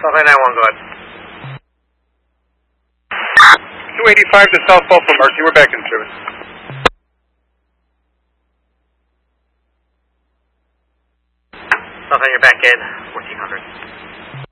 Southline 91, go ahead. 285 to South Buffalo, Marcy. We're back in service. Southline, you're back in 1400.